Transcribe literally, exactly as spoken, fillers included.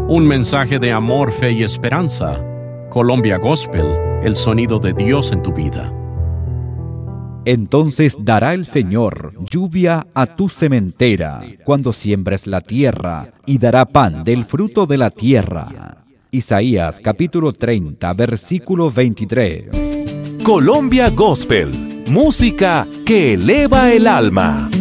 Un mensaje de amor, fe y esperanza. Colombia Gospel, el sonido de Dios en tu vida. Entonces dará el Señor lluvia a tu sementera cuando siembres la tierra, y dará pan del fruto de la tierra. Isaías capítulo treinta, versículo veintitrés. Colombia Gospel, música que eleva el alma.